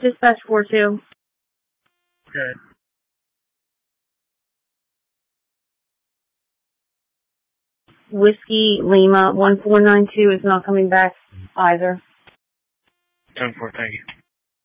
Dispatch 4-2. Okay. Whiskey Lima 1492 is not coming back either. 10-4, thank you.